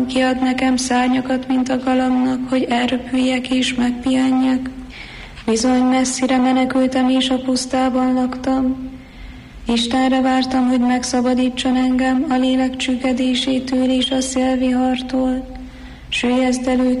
Kiad nekem szárnyakat, mint a galambnak, hogy elröpüljek és megpihenjek. Bizony messzire menekültem és a pusztában laktam. Istenre vártam, hogy megszabadítson engem a lélek csüggedésétől és a szélvihartól. Süllyeszd elő